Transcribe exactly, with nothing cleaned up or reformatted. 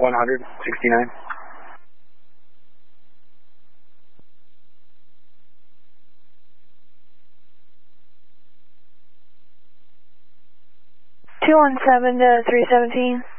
one hundred sixty-nine. two one seven to three seventeen.